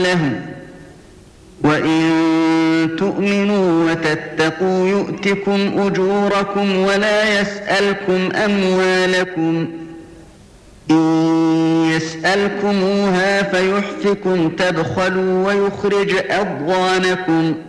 له وإن تؤمنوا وتتقوا يؤتكم أجوركم ولا يسألكم أموالكم إن يسألكموها فيحفكم تبخلوا ويخرج أضغانكم